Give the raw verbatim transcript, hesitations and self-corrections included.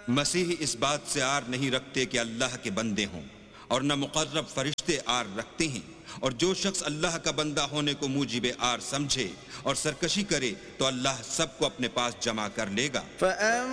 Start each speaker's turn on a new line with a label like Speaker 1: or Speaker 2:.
Speaker 1: मसीह इस बात से आर नहीं रखते कि अल्लाह के बंदे हों, और न मुकर्रब फरिश्ते आर रखते हैं। और जो शख्स अल्लाह का बंदा होने को मूजिब आर समझे और सरकशी करे तो अल्लाह सबको अपने पास जमा कर लेगा।